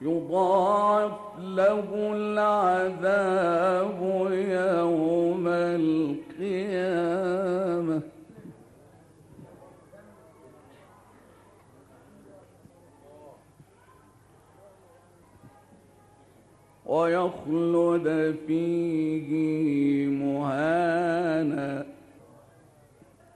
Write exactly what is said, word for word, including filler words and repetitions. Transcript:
يضاعف له العذاب يوم القيامة ويخلد فيه مهانا